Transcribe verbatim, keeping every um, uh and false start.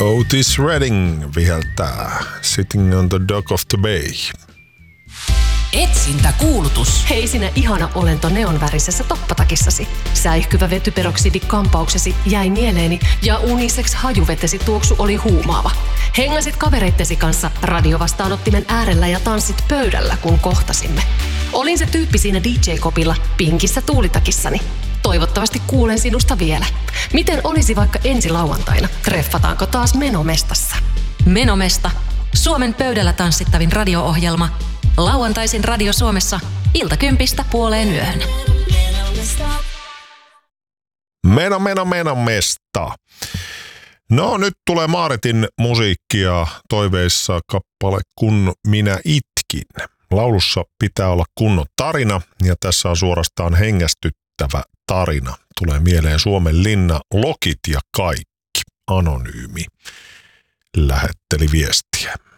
Otis Redding viheltää Sitting on the Dock of the Bay. Etsintäkuulutus. Hei sinä ihana olento neonvärisessä toppatakissasi. Säihkyvä vetyperoksidi-kampauksesi jäi mieleeni ja unisex hajuvetesi tuoksu oli huumaava. Hengasit kavereittesi kanssa radiovastaanottimen äärellä ja tanssit pöydällä, kun kohtasimme. Olin se tyyppi siinä D J-kopilla pinkissä tuulitakissani. Toivottavasti kuulen sinusta vielä. Miten olisi vaikka ensi lauantaina? Treffataanko taas Menomestassa? Menomesta. Suomen pöydällä tanssittavin radio-ohjelma. Lauantaisin Radio Suomessa iltakympistä puoleen yöhön. Meno, meno, meno, mesta. No nyt tulee Maaretin musiikkia toiveissa kappale Kun minä itkin. Laulussa pitää olla kunnon tarina ja tässä on suorastaan hengästyttävä tarina. Tulee mieleen Suomen linna, lokit ja kaikki. Anonyymi lähetteli viestiä.